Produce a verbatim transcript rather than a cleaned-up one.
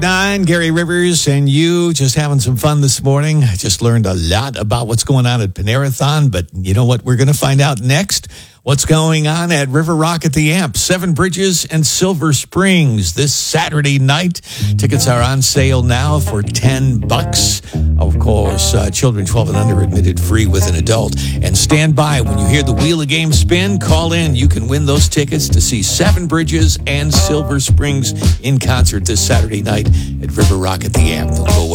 Nine, Gary Rivers and you just having some fun this morning. I just learned a lot about what's going on at Panerathon, but you know what we're going to find out next? What's going on at River Rock at the Amp, Seven Bridges and Silver Springs this Saturday night. Tickets are on sale now for ten bucks. Of course, uh, children twelve and under admitted free with an adult. And stand by when you hear the Wheel of Game spin. Call in. You can win those tickets to see Seven Bridges and Silver Springs in concert this Saturday night at River Rock at the Amp. They'll go